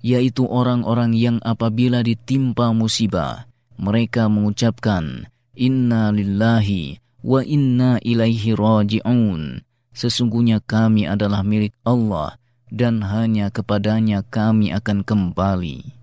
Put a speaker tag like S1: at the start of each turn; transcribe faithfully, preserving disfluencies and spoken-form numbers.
S1: yaitu orang-orang yang apabila ditimpa musibah, mereka mengucapkan, Inna lillahi wa inna ilaihi raji'un. Sesungguhnya kami adalah milik Allah dan hanya kepadanya kami akan kembali.